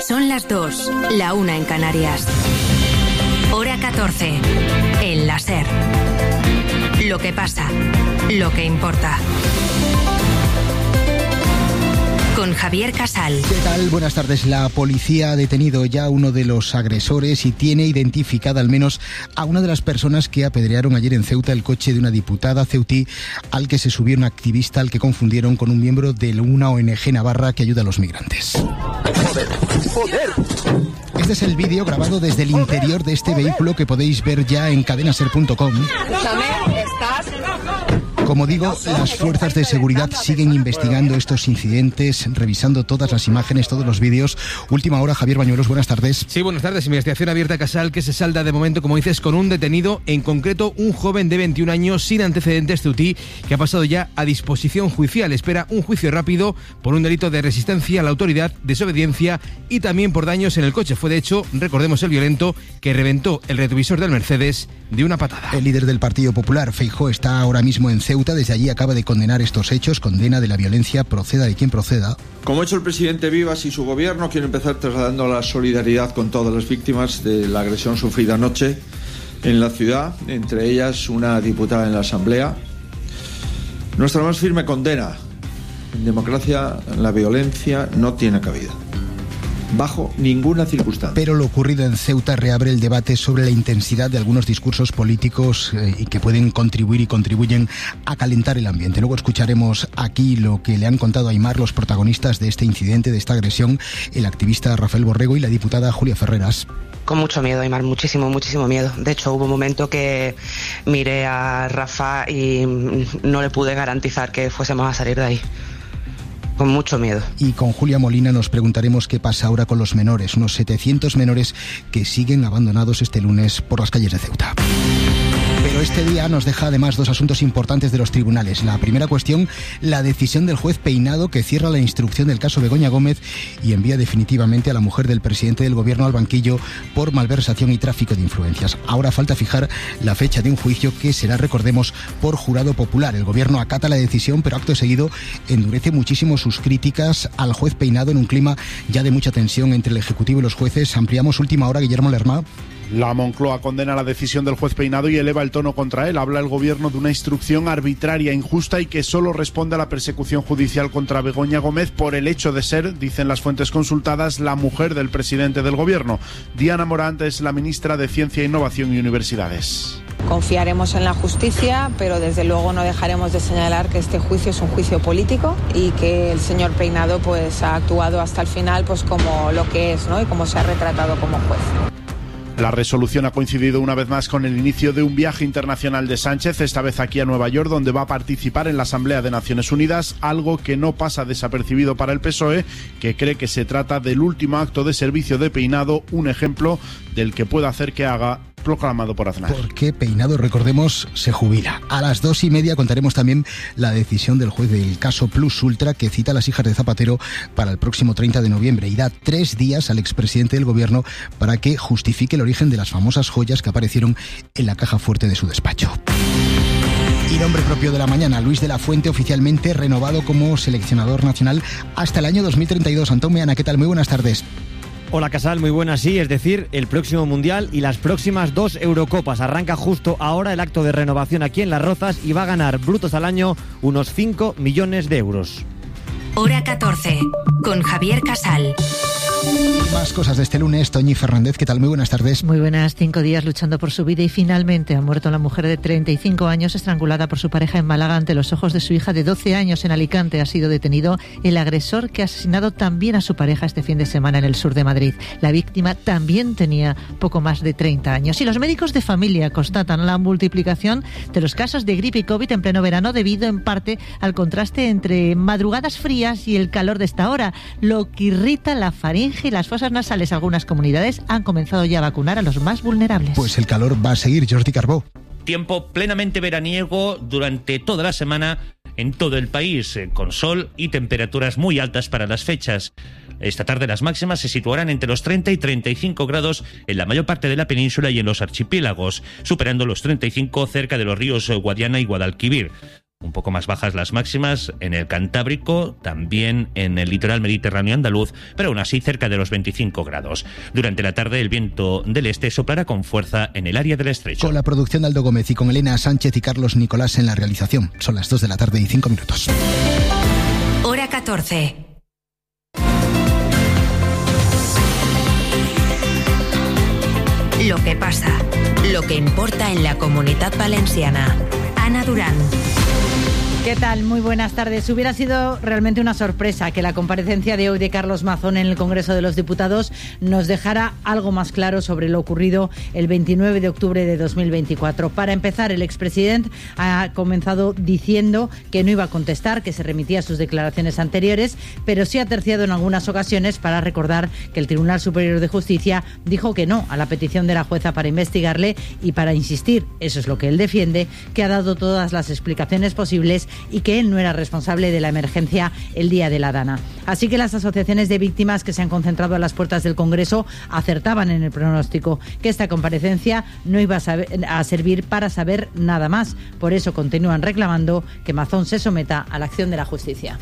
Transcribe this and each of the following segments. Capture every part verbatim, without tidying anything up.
Son las dos, la una en Canarias. Hora catorce. El La SER. Lo que pasa, lo que importa. Con Javier Casal. ¿Qué tal? Buenas tardes. La policía ha detenido ya a uno de los agresores y tiene identificada al menos a una de las personas que apedrearon ayer en Ceuta el coche de una diputada ceutí al que se subió un activista al que confundieron con un miembro de una O N G navarra que ayuda a los migrantes. ¡Joder! ¡Joder! Este es el vídeo grabado desde el interior de este vehículo que podéis ver ya en cadenaser punto com. Como digo, las fuerzas de seguridad siguen investigando estos incidentes, revisando todas las imágenes, todos los vídeos. Última hora, Javier Bañuelos, buenas tardes. Sí, buenas tardes. Investigación abierta, Casal, que se salda de momento, como dices, con un detenido, en concreto un joven de veintiún años sin antecedentes ceutí, que ha pasado ya a disposición judicial. Espera un juicio rápido por un delito de resistencia a la autoridad, desobediencia y también por daños en el coche. Fue, de hecho, recordemos, el violento que reventó el retrovisor del Mercedes de una patada. El líder del Partido Popular, Feijóo, está ahora mismo en Ceuta. Desde allí acaba de condenar estos hechos, condena de la violencia, proceda de quien proceda. Como ha hecho el presidente Vivas y su gobierno, quiero empezar trasladando la solidaridad con todas las víctimas de la agresión sufrida anoche en la ciudad, entre ellas una diputada en la Asamblea. Nuestra más firme condena. En democracia la violencia no tiene cabida, bajo ninguna circunstancia. Pero lo ocurrido en Ceuta reabre el debate sobre la intensidad de algunos discursos políticos eh, y que pueden contribuir y contribuyen a calentar el ambiente. Luego escucharemos aquí lo que le han contado a Aimar los protagonistas de este incidente, de esta agresión, el activista Rafael Borrego y la diputada Julia Ferreras. Con mucho miedo, Aimar, muchísimo, muchísimo miedo. De hecho, hubo un momento que miré a Rafa y no le pude garantizar que fuésemos a salir de ahí. Con mucho miedo. Y con Julia Molina nos preguntaremos qué pasa ahora con los menores, unos setecientos menores que siguen abandonados este lunes por las calles de Ceuta. Pero este día nos deja además dos asuntos importantes de los tribunales. La primera cuestión, la decisión del juez Peinado, que cierra la instrucción del caso Begoña Gómez y envía definitivamente a la mujer del presidente del gobierno al banquillo por malversación y tráfico de influencias. Ahora falta fijar la fecha de un juicio que será, recordemos, por jurado popular. El gobierno acata la decisión, pero acto seguido endurece muchísimo sus críticas al juez Peinado en un clima ya de mucha tensión entre el Ejecutivo y los jueces. Ampliamos última hora, Guillermo Lerma. La Moncloa condena la decisión del juez Peinado y eleva el tono contra él. Habla el gobierno de una instrucción arbitraria, injusta y que solo responde a la persecución judicial contra Begoña Gómez por el hecho de ser, dicen las fuentes consultadas, la mujer del presidente del gobierno. Diana Morant es la ministra de Ciencia, Innovación y Universidades. Confiaremos en la justicia, pero desde luego no dejaremos de señalar que este juicio es un juicio político y que el señor Peinado pues ha actuado hasta el final pues como lo que es, ¿no? Y como se ha retratado como juez. La resolución ha coincidido una vez más con el inicio de un viaje internacional de Sánchez, esta vez aquí a Nueva York, donde va a participar en la Asamblea de Naciones Unidas, algo que no pasa desapercibido para el P S O E, que cree que se trata del último acto de servicio de Peinado, un ejemplo del que puede hacer que haga, proclamado por Aznar. Porque Peinado, recordemos, se jubila. A las dos y media contaremos también la decisión del juez del caso Plus Ultra, que cita a las hijas de Zapatero para el próximo treinta de noviembre y da tres días al expresidente del gobierno para que justifique el origen de las famosas joyas que aparecieron en la caja fuerte de su despacho. Y nombre propio de la mañana, Luis de la Fuente, oficialmente renovado como seleccionador nacional hasta el año dos mil treinta y dos. Antón Meana, ¿qué tal? Muy buenas tardes. Hola Casal, muy buenas, sí, es decir, el próximo Mundial y las próximas dos Eurocopas. Arranca justo ahora el acto de renovación aquí en Las Rozas y va a ganar brutos al año unos cinco millones de euros. Hora catorce, con Javier Casal. Más cosas de este lunes. Toñi Fernández, ¿qué tal? Muy buenas tardes. Muy buenas. Cinco días luchando por su vida y finalmente ha muerto la mujer de treinta y cinco años estrangulada por su pareja en Málaga ante los ojos de su hija de doce años. En Alicante ha sido detenido el agresor que ha asesinado también a su pareja este fin de semana en el sur de Madrid. La víctima también tenía poco más de treinta años. Y los médicos de familia constatan la multiplicación de los casos de gripe y COVID en pleno verano debido en parte al contraste entre madrugadas frías y el calor de esta hora, lo que irrita la faringe y las fosas nasales. Algunas comunidades han comenzado ya a vacunar a los más vulnerables. Pues el calor va a seguir, Jordi Carbó. Tiempo plenamente veraniego durante toda la semana en todo el país, con sol y temperaturas muy altas para las fechas. Esta tarde las máximas se situarán entre los treinta y treinta y cinco grados en la mayor parte de la península y en los archipiélagos, superando los treinta y cinco cerca de los ríos Guadiana y Guadalquivir. un poco más bajas las máximas en el Cantábrico, también en el litoral mediterráneo andaluz, pero aún así cerca de los veinticinco grados. Durante la tarde el viento del este soplará con fuerza en el área del estrecho. Con la producción de Aldo Gómez y con Elena Sánchez y Carlos Nicolás en la realización. Son las dos de la tarde y cinco minutos. Hora catorce. Lo que pasa, lo que importa en la Comunitat Valenciana. Ana Durán. ¿Qué tal? Muy buenas tardes. Hubiera sido realmente una sorpresa que la comparecencia de hoy de Carlos Mazón en el Congreso de los Diputados nos dejara algo más claro sobre lo ocurrido el veintinueve de octubre de dos mil veinticuatro. Para empezar, el expresidente ha comenzado diciendo que no iba a contestar, que se remitía a sus declaraciones anteriores, pero sí ha terciado en algunas ocasiones para recordar que el Tribunal Superior de Justicia dijo que no a la petición de la jueza para investigarle y para insistir, eso es lo que él defiende, que ha dado todas las explicaciones posibles y que él no era responsable de la emergencia el día de la Dana. Así que las asociaciones de víctimas que se han concentrado a las puertas del Congreso acertaban en el pronóstico que esta comparecencia no iba a, saber, a servir para saber nada más. Por eso continúan reclamando que Mazón se someta a la acción de la justicia.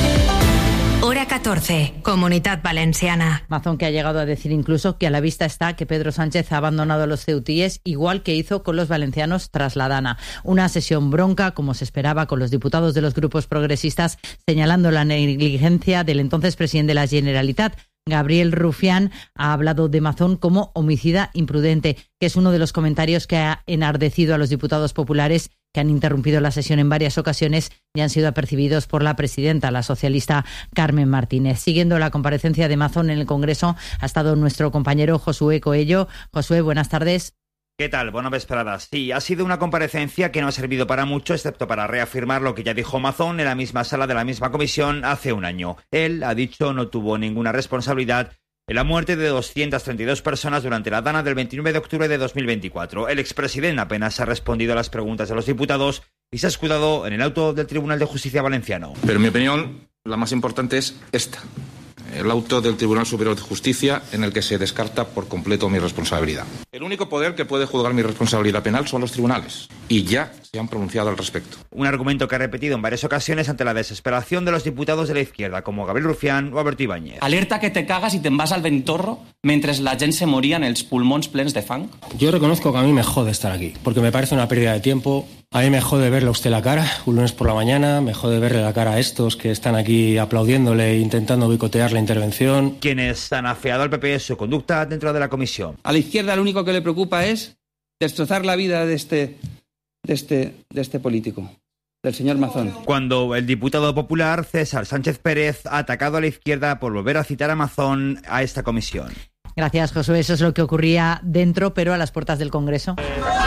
Hora catorce, Comunitat Valenciana. Mazón, que ha llegado a decir incluso que a la vista está que Pedro Sánchez ha abandonado a los ceutíes, igual que hizo con los valencianos tras la Dana. Una sesión bronca, como se esperaba, con los diputados de los grupos progresistas señalando la negligencia del entonces presidente de la Generalitat. Gabriel Rufián ha hablado de Mazón como homicida imprudente, que es uno de los comentarios que ha enardecido a los diputados populares que han interrumpido la sesión en varias ocasiones y han sido apercibidos por la presidenta, la socialista Carmen Martínez. Siguiendo la comparecencia de Mazón en el Congreso ha estado nuestro compañero Josué Coello. Josué, buenas tardes. ¿Qué tal? Buenas vespradas. Sí, ha sido una comparecencia que no ha servido para mucho, excepto para reafirmar lo que ya dijo Mazón en la misma sala de la misma comisión hace un año. Él, ha dicho, no tuvo ninguna responsabilidad en la muerte de doscientas treinta y dos personas durante la Dana del veintinueve de octubre de dos mil veinticuatro. El expresidente apenas ha respondido a las preguntas de los diputados y se ha escudado en el auto del Tribunal de Justicia valenciano. Pero en mi opinión, la más importante es esta. El auto del Tribunal Superior de Justicia en el que se descarta por completo mi responsabilidad. El único poder que puede juzgar mi responsabilidad penal son los tribunales y ya se han pronunciado al respecto. Un argumento que ha repetido en varias ocasiones ante la desesperación de los diputados de la izquierda como Gabriel Rufián o Alberto Ibáñez. Alerta que te cagas y te vas al ventorro mentre la gent se moría en els pulmons plens de fang. Yo reconozco que a mí me jode estar aquí, porque me parece una pérdida de tiempo. A mí me jode verle a usted la cara, un lunes por la mañana, me jode verle la cara a estos que están aquí aplaudiéndole e intentando boicotear la intervención. Quienes han afeado al P P su conducta dentro de la comisión. A la izquierda lo único que le preocupa es destrozar la vida de este, de este, de este político, del señor Mazón. Cuando el diputado popular César Sánchez Pérez ha atacado a la izquierda por volver a citar a Mazón a esta comisión. Gracias, Josué. Eso es lo que ocurría dentro, pero a las puertas del Congreso.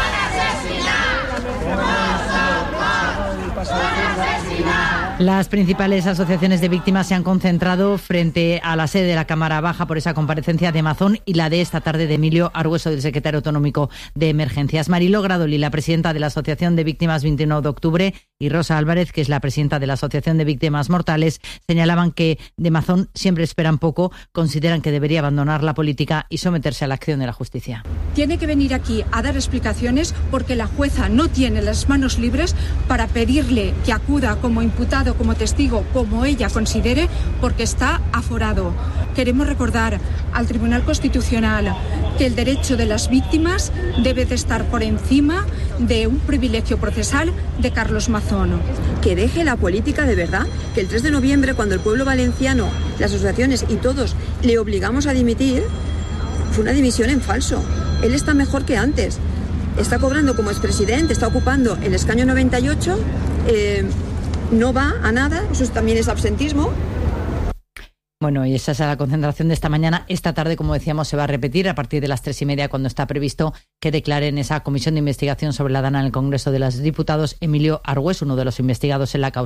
Las principales asociaciones de víctimas se han concentrado frente a la sede de la Cámara Baja por esa comparecencia de Mazón y la de esta tarde de Emilio Argüeso, del secretario autonómico de Emergencias. Mariló Gradoli, la presidenta de la Asociación de Víctimas veintiuno de octubre, y Rosa Álvarez, que es la presidenta de la Asociación de Víctimas Mortales, señalaban que de Mazón siempre esperan poco, consideran que debería abandonar la política y someterse a la acción de la justicia. Tiene que venir aquí a dar explicaciones porque la jueza no tiene las manos libres para pedirle que acuda como imputado, como testigo, como ella considere, porque está aforado. Queremos recordar al Tribunal Constitucional que el derecho de las víctimas debe de estar por encima de un privilegio procesal de Carlos Mazón. Que deje la política de verdad, que el tres de noviembre, cuando el pueblo valenciano, las asociaciones y todos le obligamos a dimitir, fue una dimisión en falso. Él está mejor que antes. Está cobrando como expresidente, está ocupando el escaño noventa y ocho, eh, no va a nada, eso también es absentismo. Bueno, y esa es la concentración de esta mañana. Esta tarde, como decíamos, se va a repetir a partir de las tres y media, cuando está previsto que declaren esa comisión de investigación sobre la Dana en el Congreso de los Diputados Emilio Argüés, uno de los investigados en la causa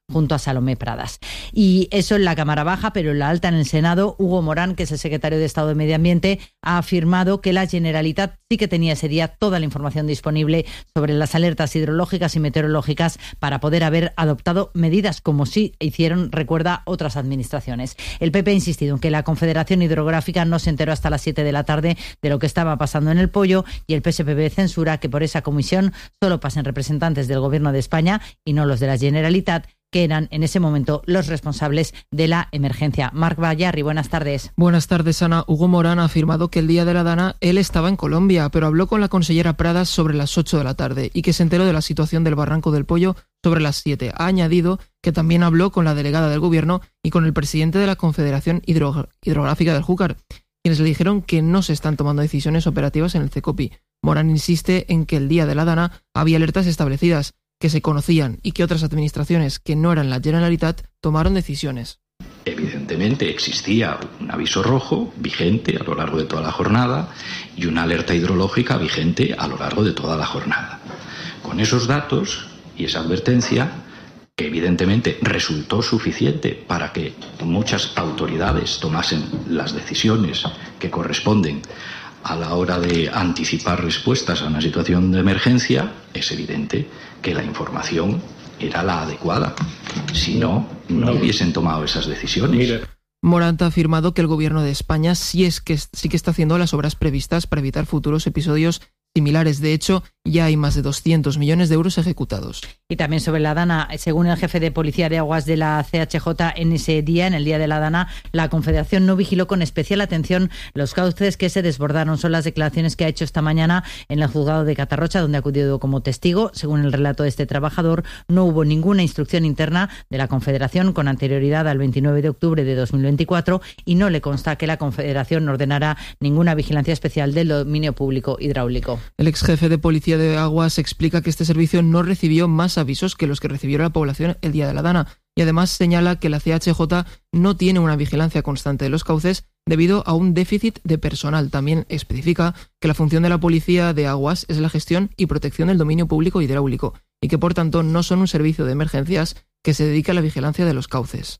junto a Salomé Pradas. Y eso en la Cámara Baja, pero en la Alta, en el Senado, Hugo Morán, que es el secretario de Estado de Medio Ambiente, ha afirmado que la Generalitat sí que tenía ese día toda la información disponible sobre las alertas hidrológicas y meteorológicas para poder haber adoptado medidas, como sí hicieron, recuerda, otras administraciones. El P P ha insistido en que la Confederación Hidrográfica no se enteró hasta las siete de la tarde de lo que estaba pasando en el Pollo, y el P S P B censura que por esa comisión solo pasen representantes del Gobierno de España y no los de la Generalitat, que eran en ese momento los responsables de la emergencia. Marc Bayarri, buenas tardes. Buenas tardes, Ana. Hugo Morán ha afirmado que el día de la Dana él estaba en Colombia, pero habló con la consellera Pradas sobre las ocho de la tarde y que se enteró de la situación del Barranco del Pollo sobre las siete. Ha añadido que también habló con la delegada del Gobierno y con el presidente de la Confederación Hidro- Hidrográfica del Júcar, quienes le dijeron que no se están tomando decisiones operativas en el CECOPI. Morán insiste en que el día de la Dana había alertas establecidas, que se conocían y que otras administraciones que no eran la Generalitat tomaron decisiones. Evidentemente existía un aviso rojo vigente a lo largo de toda la jornada y una alerta hidrológica vigente a lo largo de toda la jornada. Con esos datos y esa advertencia, que evidentemente resultó suficiente para que muchas autoridades tomasen las decisiones que corresponden a la hora de anticipar respuestas a una situación de emergencia, es evidente que la información era la adecuada. Si no, no hubiesen tomado esas decisiones. Morán ha afirmado que el Gobierno de España sí, es que, sí que está haciendo las obras previstas para evitar futuros episodios similares. De hecho, ya hay más de doscientos millones de euros ejecutados. Y también sobre la Dana, según el jefe de Policía de Aguas de la C H J, en ese día, en el día de la Dana, la Confederación no vigiló con especial atención los cauces que se desbordaron. Son las declaraciones que ha hecho esta mañana en el juzgado de Catarrocha, donde ha acudido como testigo. Según el relato de este trabajador, no hubo ninguna instrucción interna de la Confederación con anterioridad al veintinueve de octubre de dos mil veinticuatro y no le consta que la Confederación ordenara ninguna vigilancia especial del dominio público hidráulico. El ex jefe de Policía de Aguas explica que este servicio no recibió más avisos que los que recibió la población el día de la Dana, y además señala que la C H J no tiene una vigilancia constante de los cauces debido a un déficit de personal. También especifica que la función de la Policía de Aguas es la gestión y protección del dominio público hidráulico y que por tanto no son un servicio de emergencias que se dedica a la vigilancia de los cauces.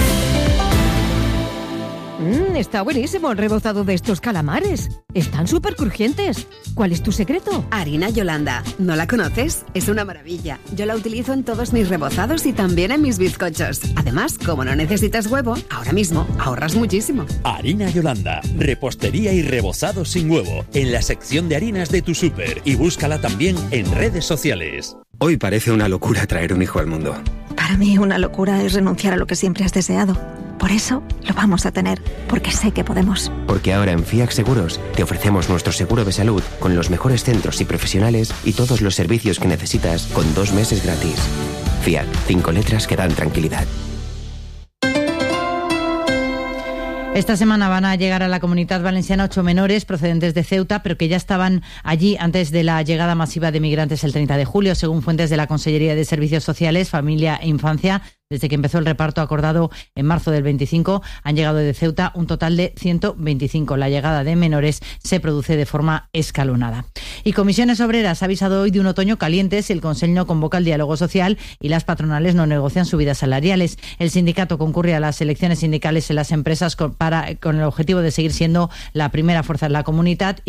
Mmm, está buenísimo el rebozado de estos calamares. Están súper crujientes. ¿Cuál es tu secreto? Harina Yolanda. ¿No la conoces? Es una maravilla. Yo la utilizo en todos mis rebozados y también en mis bizcochos. Además, como no necesitas huevo, ahora mismo ahorras muchísimo. Harina Yolanda. Repostería y rebozado sin huevo. En la sección de harinas de tu súper. Y búscala también en redes sociales. Hoy parece una locura traer un hijo al mundo. Para mí una locura es renunciar a lo que siempre has deseado. Por eso lo vamos a tener, porque sé que podemos. Porque ahora en FIAC Seguros te ofrecemos nuestro seguro de salud con los mejores centros y profesionales y todos los servicios que necesitas con dos meses gratis. FIAC, cinco letras que dan tranquilidad. Esta semana van a llegar a la Comunidad Valenciana ocho menores procedentes de Ceuta, pero que ya estaban allí antes de la llegada masiva de migrantes el treinta de julio, según fuentes de la Consellería de Servicios Sociales, Familia e Infancia. Desde que empezó el reparto acordado en marzo del veinticinco, han llegado de Ceuta un total de ciento veinticinco. La llegada de menores se produce de forma escalonada. Y Comisiones Obreras ha avisado hoy de un otoño caliente si el Consell no convoca el diálogo social y las patronales no negocian subidas salariales. El sindicato concurre a las elecciones sindicales en las empresas con, para, con el objetivo de seguir siendo la primera fuerza en la comunidad.